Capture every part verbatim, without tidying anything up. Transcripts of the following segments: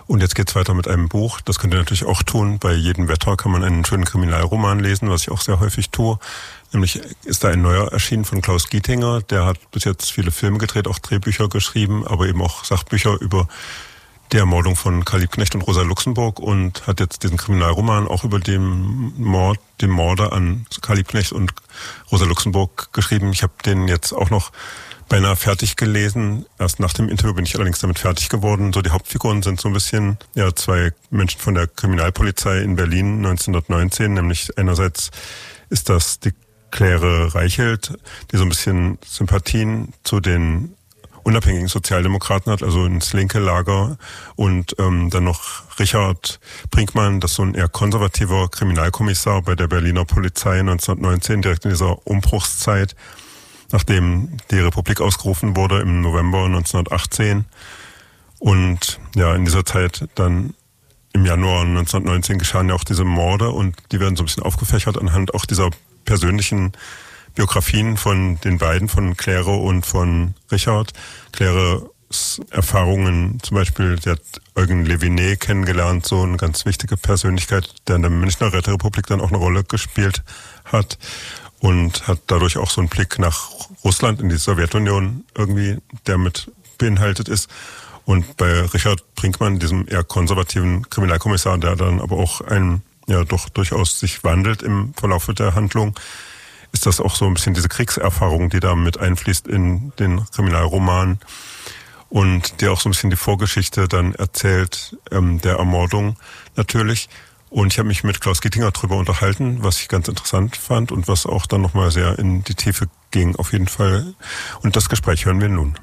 Und jetzt geht's weiter mit einem Buch. Das könnt ihr natürlich auch tun. Bei jedem Wetter kann man einen schönen Kriminalroman lesen, was ich auch sehr häufig tue. Nämlich ist da ein neuer erschienen von Klaus Gietinger. Der hat bis jetzt viele Filme gedreht, auch Drehbücher geschrieben, aber eben auch Sachbücher über die Ermordung von Karl Liebknecht und Rosa Luxemburg und hat jetzt diesen Kriminalroman auch über den Mord, den Morde an Karl Liebknecht und Rosa Luxemburg geschrieben. Ich habe den jetzt auch noch beinahe fertig gelesen. Erst nach dem Interview bin ich allerdings damit fertig geworden. So die Hauptfiguren sind so ein bisschen ja zwei Menschen von der Kriminalpolizei in Berlin neunzehnhundertneunzehn. Nämlich einerseits ist das die Claire Reichelt, die so ein bisschen Sympathien zu den unabhängigen Sozialdemokraten hat, also ins linke Lager. Und ähm, dann noch Richard Brinkmann, das ist so ein eher konservativer Kriminalkommissar bei der Berliner Polizei neunzehnhundertneunzehn, direkt in dieser Umbruchszeit, nachdem die Republik ausgerufen wurde im November neunzehnhundertachtzehn. Und ja, in dieser Zeit dann im Januar neunzehnhundertneunzehn geschahen ja auch diese Morde und die werden so ein bisschen aufgefächert anhand auch dieser persönlichen Biografien von den beiden, von Claire und von Richard. Claires Erfahrungen, zum Beispiel, sie hat Eugen Leviné kennengelernt, so eine ganz wichtige Persönlichkeit, der in der Münchner Räterepublik dann auch eine Rolle gespielt hat. Und hat dadurch auch so einen Blick nach Russland, in die Sowjetunion irgendwie, der mit beinhaltet ist. Und bei Richard Brinkmann, diesem eher konservativen Kriminalkommissar, der dann aber auch ein, ja doch durchaus sich wandelt im Verlauf der Handlung, ist das auch so ein bisschen diese Kriegserfahrung, die da mit einfließt in den Kriminalroman und der auch so ein bisschen die Vorgeschichte dann erzählt, ähm, der Ermordung natürlich. Und ich habe mich mit Klaus Gietinger drüber unterhalten, was ich ganz interessant fand und was auch dann nochmal sehr in die Tiefe ging, auf jeden Fall. Und das Gespräch hören wir nun.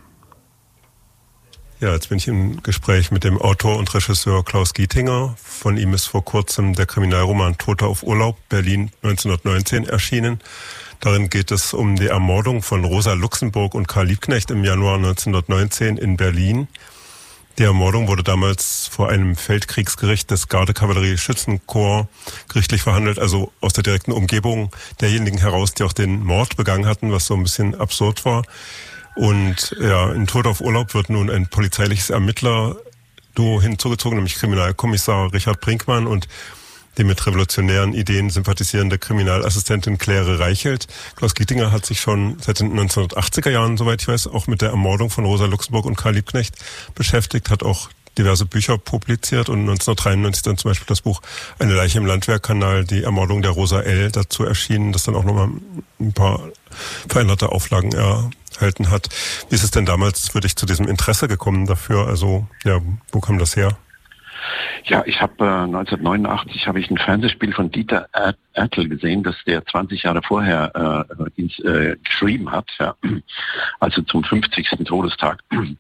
Ja, jetzt bin ich im Gespräch mit dem Autor und Regisseur Klaus Gietinger. Von ihm ist vor kurzem der Kriminalroman Tote auf Urlaub, Berlin neunzehnhundertneunzehn, erschienen. Darin geht es um die Ermordung von Rosa Luxemburg und Karl Liebknecht im Januar neunzehnhundertneunzehn in Berlin. Die Ermordung wurde damals vor einem Feldkriegsgericht des Gardekavallerie-Schützenkorps gerichtlich verhandelt, also aus der direkten Umgebung derjenigen heraus, die auch den Mord begangen hatten, was so ein bisschen absurd war. Und ja, in Tote auf Urlaub wird nun ein polizeiliches Ermittler-Duo hinzugezogen, nämlich Kriminalkommissar Richard Brinkmann und die mit revolutionären Ideen sympathisierende Kriminalassistentin Claire Reichelt. Klaus Gietinger hat sich schon seit den neunzehnhundertachtziger Jahren, soweit ich weiß, auch mit der Ermordung von Rosa Luxemburg und Karl Liebknecht beschäftigt, hat auch diverse Bücher publiziert und neunzehnhundertdreiundneunzig dann zum Beispiel das Buch Eine Leiche im Landwehrkanal, die Ermordung der Rosa L. dazu erschienen, das dann auch nochmal ein paar veränderte Auflagen erhalten hat. Wie ist es denn damals für dich zu diesem Interesse gekommen dafür? Also, ja, wo kam das her? Ja, ich habe äh, neunzehnhundertneunundachtzig habe ich ein Fernsehspiel von Dieter Ertl gesehen, das der zwanzig Jahre vorher äh, ins, äh, geschrieben hat, ja, also zum fünfzigsten Todestag.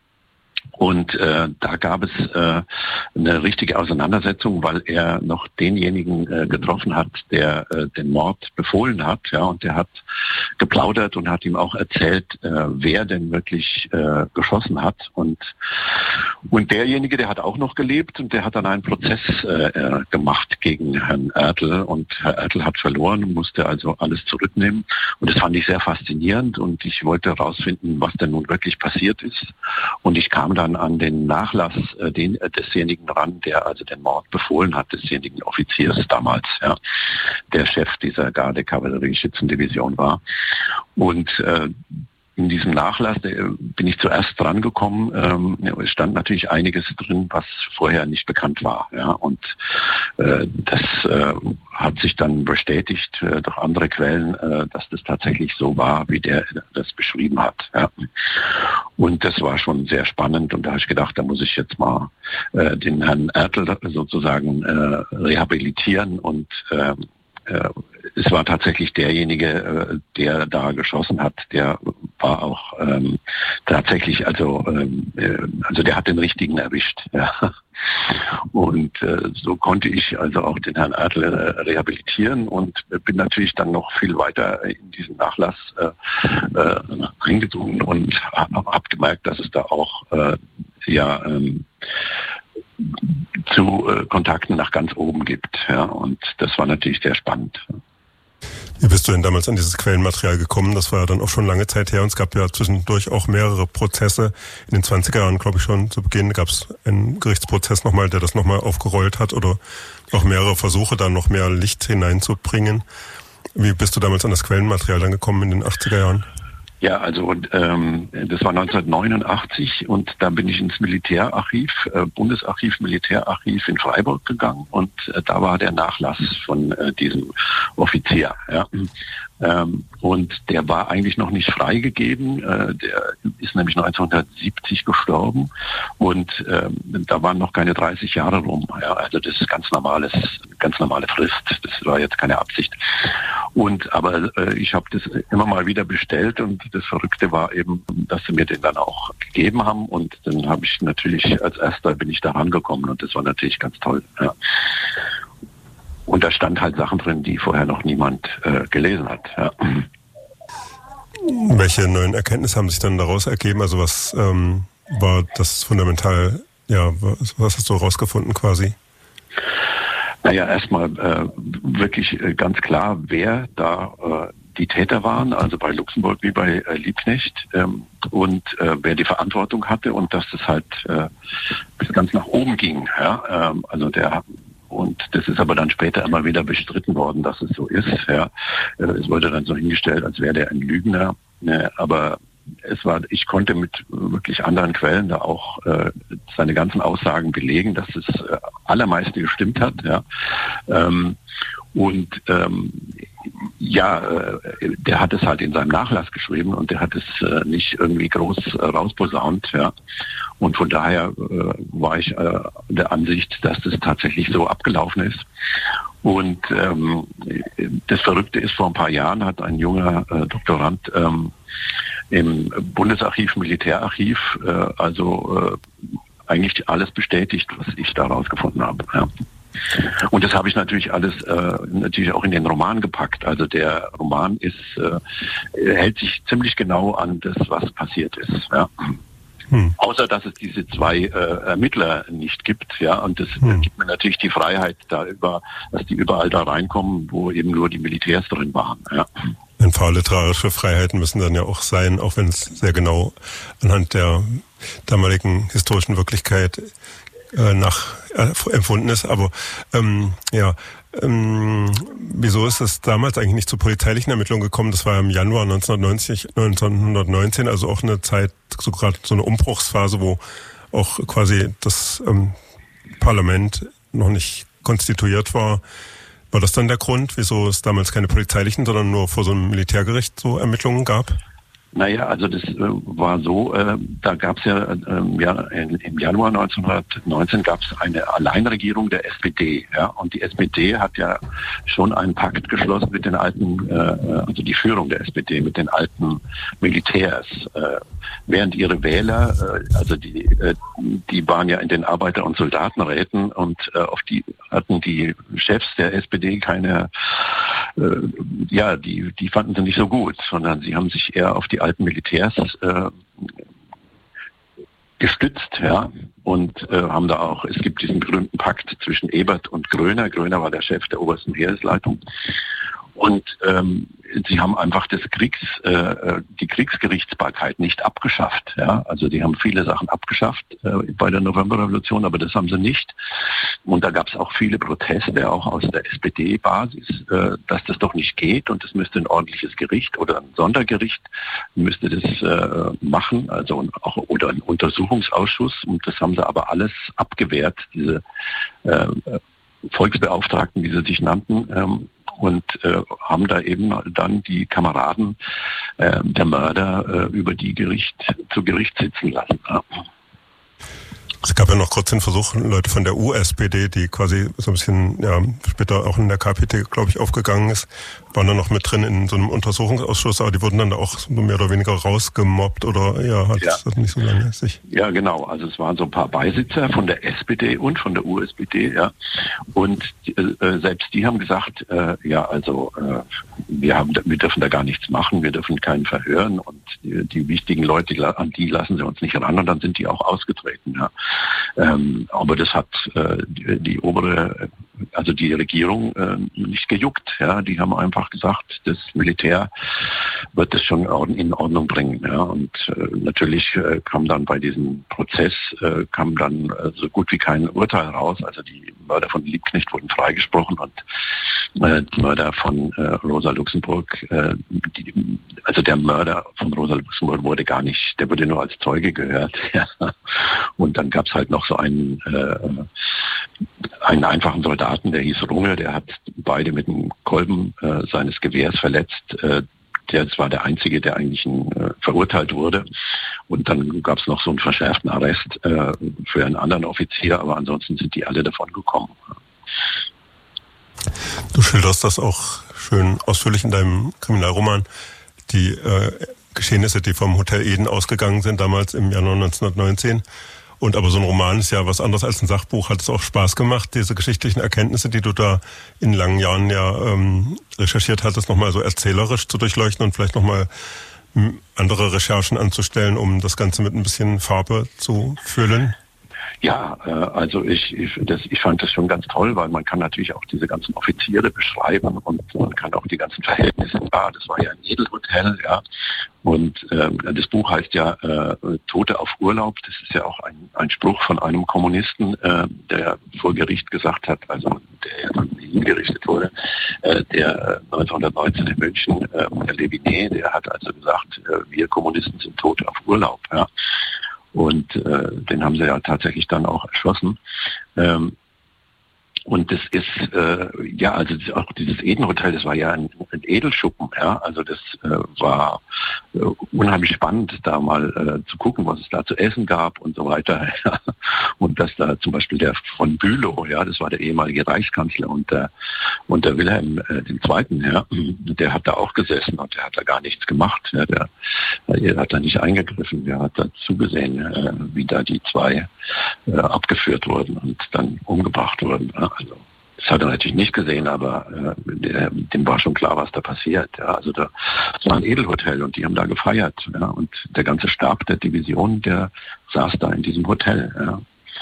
Und äh, da gab es äh, eine richtige Auseinandersetzung, weil er noch denjenigen äh, getroffen hat, der äh, den Mord befohlen hat, ja, und der hat geplaudert und hat ihm auch erzählt, äh, wer denn wirklich äh, geschossen hat. Und und derjenige, der hat auch noch gelebt und der hat dann einen Prozess äh, gemacht gegen Herrn Ertl und Herr Ertl hat verloren und musste also alles zurücknehmen. Und das fand ich sehr faszinierend und ich wollte herausfinden, was denn nun wirklich passiert ist. Und ich kam dann an den Nachlass äh, den, äh, desjenigen ran, der also den Mord befohlen hat, desjenigen Offiziers damals, ja, der Chef dieser Garde-Kavallerie-Schützendivision war. Und äh, in diesem Nachlass äh, bin ich zuerst dran gekommen. Ähm, es stand natürlich einiges drin, was vorher nicht bekannt war. Ja, und äh, das äh, hat sich dann bestätigt äh, durch andere Quellen, äh, dass das tatsächlich so war, wie der das beschrieben hat. Ja. Und das war schon sehr spannend. Und da habe ich gedacht, da muss ich jetzt mal äh, den Herrn Ertl sozusagen äh, rehabilitieren und äh, äh, es war tatsächlich derjenige, der da geschossen hat, der war auch ähm, tatsächlich, also ähm, also der hat den richtigen erwischt. Ja. Und äh, so konnte ich also auch den Herrn Ertl äh, rehabilitieren und bin natürlich dann noch viel weiter in diesen Nachlass äh, äh, eingedrungen und habe hab gemerkt, dass es da auch äh, ja ähm, zu äh, Kontakten nach ganz oben gibt. Ja. Und das war natürlich sehr spannend. Wie bist du denn damals an dieses Quellenmaterial gekommen? Das war ja dann auch schon lange Zeit her und es gab ja zwischendurch auch mehrere Prozesse. In den zwanziger Jahren, glaube ich schon, zu Beginn gab es einen Gerichtsprozess nochmal, der das nochmal aufgerollt hat oder auch mehrere Versuche, da noch mehr Licht hineinzubringen. Wie bist du damals an das Quellenmaterial dann gekommen in den achtziger Jahren? Ja, also ähm, das war neunzehnhundertneunundachtzig und da bin ich ins Militärarchiv, äh, Bundesarchiv, Militärarchiv in Freiburg gegangen und äh, da war der Nachlass von äh, diesem Offizier. Ja. Ähm, und der war eigentlich noch nicht freigegeben. Äh, der ist nämlich neunzehnhundertsiebzig gestorben und ähm, da waren noch keine dreißig Jahre rum. Ja. Also das ist ganz normales, ganz normale Frist. Das war jetzt keine Absicht. Und aber äh, ich habe das immer mal wieder bestellt und das Verrückte war eben, dass sie mir den dann auch gegeben haben und dann habe ich natürlich als erster bin ich da rangekommen und das war natürlich ganz toll. Ja. Und da stand halt Sachen drin, die vorher noch niemand äh, gelesen hat. Ja. Welche neuen Erkenntnisse haben sich dann daraus ergeben? Also was ähm, war das fundamental, ja, was, was hast du herausgefunden quasi? Naja, erstmal äh, wirklich äh, ganz klar, wer da äh, die Täter waren, also bei Luxemburg wie bei äh, Liebknecht ähm, und äh, wer die Verantwortung hatte und dass das halt äh, bis ganz nach oben ging. Ja? Ähm, also der und das ist aber dann später immer wieder bestritten worden, dass es so ist. Ja? Äh, es wurde dann so hingestellt, als wäre der ein Lügner, ne? Aber es war, ich konnte mit wirklich anderen Quellen da auch äh, seine ganzen Aussagen belegen, dass es äh, allermeiste gestimmt hat. Ja. Ähm, und ähm, ja, äh, der hat es halt in seinem Nachlass geschrieben und der hat es äh, nicht irgendwie groß äh, rausposaunt. Ja. Und von daher äh, war ich äh, der Ansicht, dass das tatsächlich so abgelaufen ist. Und ähm, das Verrückte ist, vor ein paar Jahren hat ein junger äh, Doktorand ähm, im Bundesarchiv, Militärarchiv, äh, also äh, eigentlich alles bestätigt, was ich da rausgefunden habe. Ja. Und das habe ich natürlich alles äh, natürlich auch in den Roman gepackt. Also der Roman ist äh, hält sich ziemlich genau an das, was passiert ist. Ja. Hm. Außer dass es diese zwei äh, Ermittler nicht gibt, ja, und das hm. gibt mir natürlich die Freiheit, da über, dass die überall da reinkommen, wo eben nur die Militärs drin waren. Ja. Ein paar literarische Freiheiten müssen dann ja auch sein, auch wenn es sehr genau anhand der damaligen historischen Wirklichkeit äh, nach äh, empfunden ist. Aber ähm, ja, ähm, wieso ist es damals eigentlich nicht zu polizeilichen Ermittlungen gekommen? Das war im Januar neunzehnhundertneunzehn, also auch eine Zeit, so gerade so eine Umbruchsphase, wo auch quasi das ähm, Parlament noch nicht konstituiert war. War das dann der Grund, wieso es damals keine polizeilichen, sondern nur vor so einem Militärgericht so Ermittlungen gab? Naja, also das äh, war so, äh, da gab es ja, äh, ja in, im Januar neunzehnhundertneunzehn gab es eine Alleinregierung der S P D, ja, und die S P D hat ja schon einen Pakt geschlossen mit den alten, äh, also die Führung der S P D mit den alten Militärs, äh, während ihre Wähler, äh, also die, äh, die waren ja in den Arbeiter- und Soldatenräten und äh, auf die hatten die Chefs der S P D keine, äh, ja, die, die fanden sie nicht so gut, sondern sie haben sich eher auf die alten Militärs äh, gestützt, ja, und äh, haben da auch, es gibt diesen berühmten Pakt zwischen Ebert und Groener. Groener war der Chef der obersten Heeresleitung. Und ähm, sie haben einfach das Kriegs, äh, die Kriegsgerichtsbarkeit nicht abgeschafft. Ja? Also die haben viele Sachen abgeschafft äh, bei der Novemberrevolution, aber das haben sie nicht. Und da gab es auch viele Proteste, auch aus der S P D-Basis, äh, dass das doch nicht geht und es müsste ein ordentliches Gericht oder ein Sondergericht müsste das äh, machen, also auch oder ein Untersuchungsausschuss. Und das haben sie aber alles abgewehrt, diese äh, Volksbeauftragten, wie sie sich nannten. Ähm, und äh, haben da eben dann die Kameraden äh, der Mörder äh, über die Gericht zu Gericht sitzen lassen. Ja. Es gab ja noch kurz den Versuch, Leute von der U S P D, die quasi so ein bisschen, ja, später auch in der K P D, glaube ich, aufgegangen ist, waren dann noch mit drin in so einem Untersuchungsausschuss, aber die wurden dann da auch so mehr oder weniger rausgemobbt oder ja, hat ja. das nicht so lange sich. Ja, genau. Also es waren so ein paar Beisitzer von der S P D und von der U S P D, ja. Und äh, selbst die haben gesagt, äh, ja, also äh, wir haben, wir dürfen da gar nichts machen, wir dürfen keinen verhören und die, die wichtigen Leute, an die lassen sie uns nicht ran und dann sind die auch ausgetreten, ja. Ähm, aber das hat äh, die, die obere also die Regierung äh, nicht gejuckt. Ja, die haben einfach gesagt, das Militär wird das schon in Ordnung bringen. Ja, und äh, natürlich äh, kam dann bei diesem Prozess äh, kam dann äh, so gut wie kein Urteil raus. Also die Mörder von Liebknecht wurden freigesprochen und äh, die Mörder von äh, Rosa Luxemburg, äh, die, also der Mörder von Rosa Luxemburg wurde gar nicht, der wurde nur als Zeuge gehört. Ja. Und dann gab es halt noch so einen, äh, einen einfachen Soldaten, der hieß Runge, der hat beide mit dem Kolben äh, seines Gewehrs verletzt. Äh, der war der Einzige, der eigentlich äh, verurteilt wurde. Und dann gab es noch so einen verschärften Arrest äh, für einen anderen Offizier, aber ansonsten sind die alle davon gekommen. Du schilderst das auch schön ausführlich in deinem Kriminalroman, die äh, Geschehnisse, die vom Hotel Eden ausgegangen sind, damals im Januar neunzehnhundertneunzehn. Und aber so ein Roman ist ja was anderes als ein Sachbuch. Hat es auch Spaß gemacht, diese geschichtlichen Erkenntnisse, die du da in langen Jahren ja ähm, recherchiert hattest, nochmal so erzählerisch zu durchleuchten und vielleicht nochmal andere Recherchen anzustellen, um das Ganze mit ein bisschen Farbe zu füllen? Ja, äh, also ich, ich, das, ich fand das schon ganz toll, weil man kann natürlich auch diese ganzen Offiziere beschreiben und man kann auch die ganzen Verhältnisse da. Das war ja ein Edelhotel, ja. Und äh, das Buch heißt ja äh, Tote auf Urlaub. Das ist ja auch ein, ein Spruch von einem Kommunisten, äh, der vor Gericht gesagt hat, also der ja dann hingerichtet wurde, äh, der neunzehnhundertneunzehn in München, äh, der Leviné, der hat also gesagt, äh, wir Kommunisten sind Tote auf Urlaub, ja. Und äh, den haben sie ja tatsächlich dann auch erschossen. Ähm, und das ist, äh, ja, also auch dieses Eden-Hotel, das war ja ein, ein Edelschuppen, ja. Also das äh, war äh, unheimlich spannend, da mal äh, zu gucken, was es da zu essen gab und so weiter. Ja. Und dass da zum Beispiel der von Bülow, ja, das war der ehemalige Reichskanzler und der, und der Wilhelm äh, den Zweiten, ja, der hat da auch gesessen und der hat da gar nichts gemacht. Ja. Der, der hat da nicht eingegriffen, der hat da zugesehen, äh, wie da die zwei äh, abgeführt wurden und dann umgebracht wurden. Ja. Also das hat er natürlich nicht gesehen, aber äh, der, dem war schon klar, was da passiert. Ja. Also da, das war ein Edelhotel und die haben da gefeiert. Ja. Und der ganze Stab der Division, der saß da in diesem Hotel. Ja.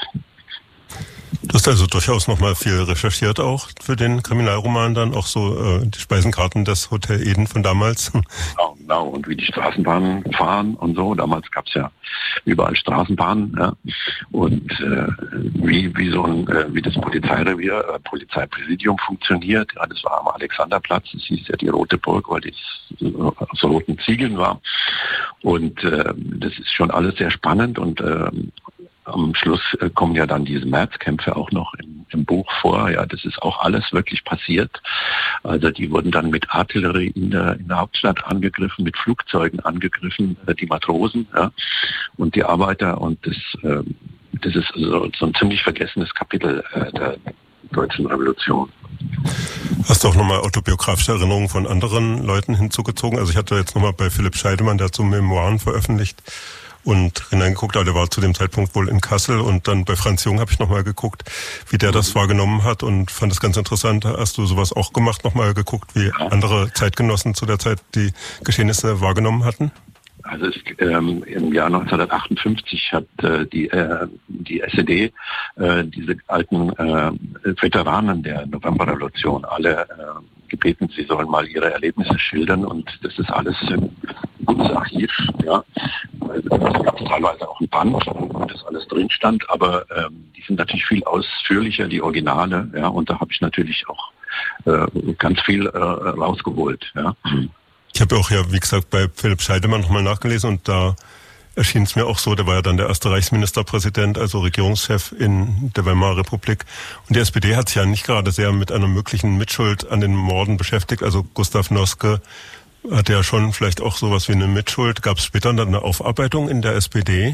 Du hast also durchaus nochmal viel recherchiert auch für den Kriminalroman, dann auch so äh, die Speisenkarten des Hotel Eden von damals. Genau, genau, und wie die Straßenbahnen fahren und so. Damals gab es ja überall Straßenbahnen, ja. Und äh, wie wie so ein äh, wie das Polizeirevier, äh, Polizeipräsidium funktioniert. Ja, das war am Alexanderplatz. Das hieß ja die Rote Burg, weil das äh, aus roten Ziegeln war. Und äh, das ist schon alles sehr spannend und äh, am Schluss äh, kommen ja dann diese Märzkämpfe auch noch im, im Buch vor. Ja, das ist auch alles wirklich passiert. Also die wurden dann mit Artillerie in der, in der Hauptstadt angegriffen, mit Flugzeugen angegriffen, äh, die Matrosen, ja, und die Arbeiter. Und das, äh, das ist so, so ein ziemlich vergessenes Kapitel äh, der Deutschen Revolution. Hast du auch nochmal autobiografische Erinnerungen von anderen Leuten hinzugezogen? Also ich hatte jetzt nochmal bei Philipp Scheidemann, der hat so Memoiren veröffentlicht, und hineingeguckt, aber der war zu dem Zeitpunkt wohl in Kassel, und dann bei Franz Jung habe ich nochmal geguckt, wie der das wahrgenommen hat, und fand das ganz interessant. Hast du sowas auch gemacht, nochmal geguckt, wie andere Zeitgenossen zu der Zeit die Geschehnisse wahrgenommen hatten? Also es, ähm, im Jahr neunzehnhundertachtundfünfzig hat äh, die, äh, die S E D äh, diese alten äh, Veteranen der Novemberrevolution alle äh, gebeten, sie sollen mal ihre Erlebnisse schildern, und das ist alles ein gutes Archiv. Ja. Es gab teilweise auch ein Band, wo das alles drin stand, aber ähm, die sind natürlich viel ausführlicher, die Originale, ja, und da habe ich natürlich auch äh, ganz viel äh, rausgeholt. Ja. Ich habe auch ja, wie gesagt, bei Philipp Scheidemann nochmal nachgelesen, und da erschien es mir auch so, der war ja dann der erste Reichsministerpräsident, also Regierungschef in der Weimarer Republik. Und die S P D hat sich ja nicht gerade sehr mit einer möglichen Mitschuld an den Morden beschäftigt. Also Gustav Noske hatte ja schon vielleicht auch sowas wie eine Mitschuld. Gab es später dann eine Aufarbeitung in der S P D?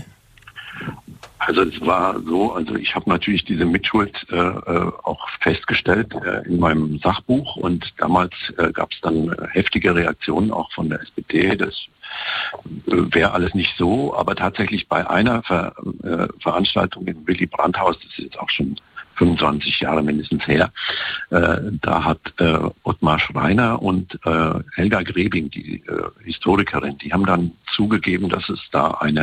Also es war so, also ich habe natürlich diese Mitschuld äh, auch festgestellt äh, in meinem Sachbuch, und damals äh, gab es dann heftige Reaktionen auch von der S P D. Das äh, wäre alles nicht so, aber tatsächlich bei einer Ver, äh, Veranstaltung im Willy Brandt-Haus, das ist jetzt auch schon fünfundzwanzig Jahre mindestens her, äh, da hat äh, Ottmar Schreiner und äh, Helga Grebing, die äh, Historikerin, die haben dann zugegeben, dass es da eine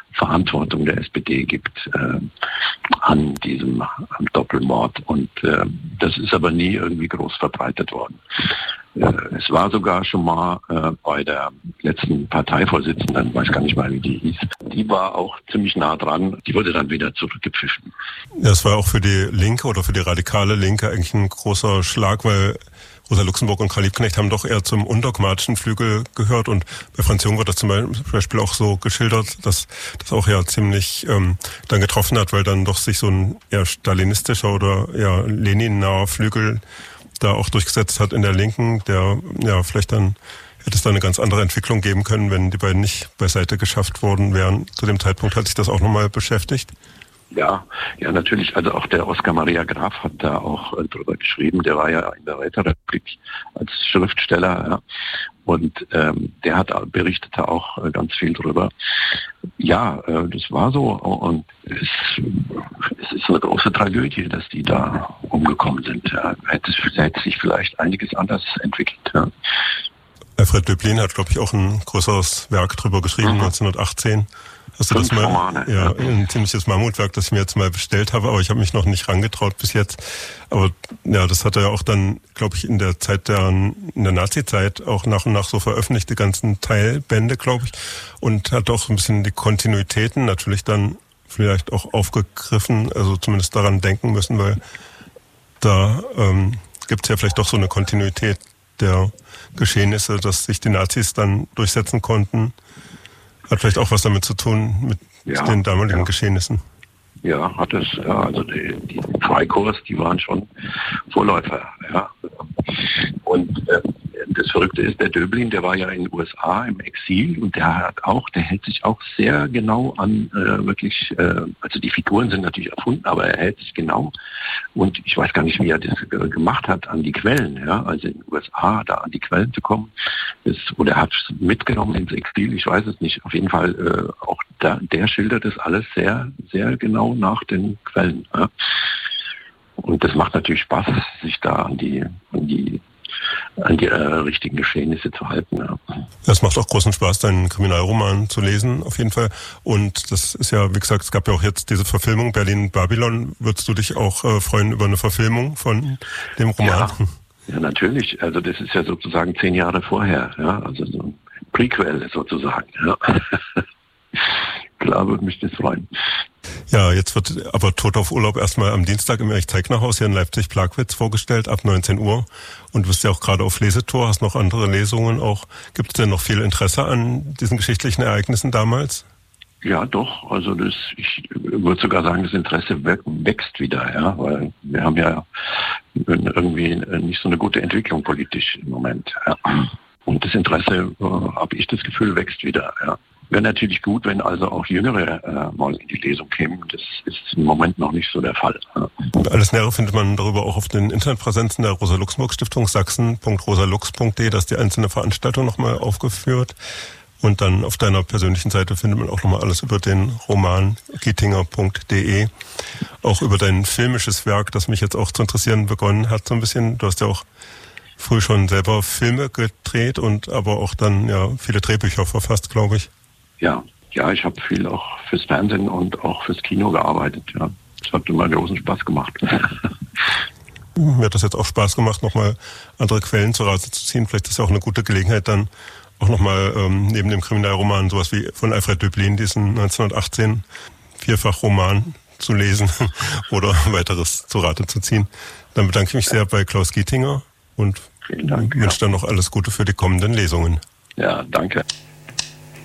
Verantwortung der S P D gibt äh, an diesem am Doppelmord. Und äh, das ist aber nie irgendwie groß verbreitet worden. Äh, es war sogar schon mal äh, bei der letzten Parteivorsitzenden, weiß gar nicht mal, wie die hieß, die war auch ziemlich nah dran, die wurde dann wieder zurückgepfiffen. Das war auch für die Linke oder für die radikale Linke eigentlich ein großer Schlag, weil Rosa Luxemburg und Karl Liebknecht haben doch eher zum undogmatischen Flügel gehört, und bei Franz Jung wird das zum Beispiel auch so geschildert, dass das auch ja ziemlich ähm, dann getroffen hat, weil dann doch sich so ein eher stalinistischer oder ja Lenin-naher Flügel da auch durchgesetzt hat in der Linken, der ja vielleicht dann hätte es da eine ganz andere Entwicklung geben können, wenn die beiden nicht beiseite geschafft worden wären. Zu dem Zeitpunkt hat sich das auch nochmal beschäftigt. Ja, ja, natürlich. Also auch der Oskar Maria Graf hat da auch äh, drüber geschrieben. Der war ja in der Räterepublik als Schriftsteller, ja. Und ähm, der hat berichtete auch äh, ganz viel drüber. Ja, äh, das war so. Und es, es ist eine große Tragödie, dass die da umgekommen sind. Ja. Hätte, hätte sich vielleicht einiges anders entwickelt. Ja. Alfred Döblin hat, glaube ich, auch ein größeres Werk drüber geschrieben, mhm. neunzehnhundertachtzehn. Hast du Fünf das mal? Romane. Ja, ein ziemliches Mammutwerk, das ich mir jetzt mal bestellt habe, aber ich habe mich noch nicht rangetraut bis jetzt. Aber ja, das hat er ja auch dann, glaube ich, in der Zeit der, in der Nazi-Zeit auch nach und nach so veröffentlicht, die ganzen Teilbände, glaube ich, und hat auch so ein bisschen die Kontinuitäten natürlich dann vielleicht auch aufgegriffen, also zumindest daran denken müssen, weil da ähm, gibt es ja vielleicht doch so eine Kontinuität der Geschehnisse, dass sich die Nazis dann durchsetzen konnten. Hat vielleicht auch was damit zu tun mit ja, den damaligen ja. Geschehnissen. Ja, hat es. Ja, also die, die Freikorps, die waren schon Vorläufer. Ja. Und äh, das Verrückte ist, der Döblin, der war ja in den U S A im Exil, und der hat auch, der hält sich auch sehr genau an äh, wirklich, äh, also die Figuren sind natürlich erfunden, aber er hält sich genau, und ich weiß gar nicht, wie er das äh, gemacht hat, an die Quellen, ja, also in den U S A da an die Quellen zu kommen, das, oder er hat es mitgenommen ins Exil, ich weiß es nicht, auf jeden Fall äh, auch da, der schildert das alles sehr, sehr genau nach den Quellen. Ja. Und das macht natürlich Spaß, sich da an die, an die an die äh, richtigen Geschehnisse zu halten. Ja. Es macht auch großen Spaß, deinen Kriminalroman zu lesen, auf jeden Fall. Und das ist ja, wie gesagt, es gab ja auch jetzt diese Verfilmung Berlin-Babylon. Würdest du dich auch äh, freuen über eine Verfilmung von dem Roman? Ja, ja, natürlich. Also das ist ja sozusagen zehn Jahre vorher. Ja, also so ein Prequel sozusagen. Ja. Klar, würde mich das freuen. Ja, jetzt wird aber Tod auf Urlaub erstmal am Dienstag im Erich-Zeigner-Haus hier in Leipzig-Plagwitz vorgestellt, ab neunzehn Uhr. Und du bist ja auch gerade auf Lesetour, hast noch andere Lesungen auch. Gibt es denn noch viel Interesse an diesen geschichtlichen Ereignissen damals? Ja, doch. Also das, ich würde sogar sagen, das Interesse wächst wieder, ja, weil wir haben ja irgendwie nicht so eine gute Entwicklung politisch im Moment. Ja. Und das Interesse, äh, habe ich das Gefühl, wächst wieder, ja. Wäre natürlich gut, wenn also auch Jüngere äh, mal in die Lesung kämen. Das ist im Moment noch nicht so der Fall. Ja. Alles Nähere findet man darüber auch auf den Internetpräsenzen der Rosa-Luxemburg-Stiftung sachsen punkt rosalux punkt de, da ist die einzelne Veranstaltung nochmal aufgeführt. Und dann auf deiner persönlichen Seite findet man auch nochmal alles über den Roman gietinger punkt de. Auch über dein filmisches Werk, das mich jetzt auch zu interessieren begonnen hat, so ein bisschen. Du hast ja auch früh schon selber Filme gedreht und aber auch dann ja viele Drehbücher verfasst, glaube ich. Ja, ja, ich habe viel auch fürs Fernsehen und auch fürs Kino gearbeitet. Ja, das hat immer großen Spaß gemacht. Mir hat das jetzt auch Spaß gemacht, nochmal andere Quellen zu Rate zu ziehen. Vielleicht ist es ja auch eine gute Gelegenheit, dann auch nochmal ähm, neben dem Kriminalroman sowas wie von Alfred Döblin, diesen neunzehnhundertachtzehn Vierfachroman zu lesen oder weiteres zu Rate zu ziehen. Dann bedanke ich mich sehr bei Klaus Gietinger und Vielen Dank, wünsche ja. dann noch alles Gute für die kommenden Lesungen. Ja, danke.